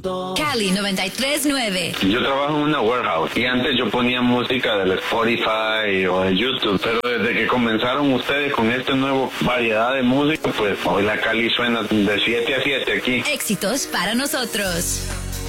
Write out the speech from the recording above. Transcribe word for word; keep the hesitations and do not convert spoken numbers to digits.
Cali noventa y tres nueve. Yo trabajo en una warehouse y antes yo ponía música del Spotify o de YouTube, pero desde que comenzaron ustedes con esta nueva variedad de música, pues hoy la Cali suena de siete a siete aquí. Éxitos para nosotros.